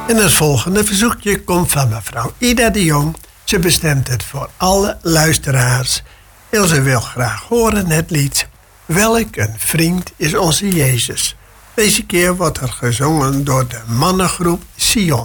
En het volgende verzoekje komt van mevrouw Ida de Jong. Ze bestemt het voor alle luisteraars. En ze wil graag horen het lied Welk een vriend is onze Jezus. Deze keer wordt er gezongen door de mannengroep Sion.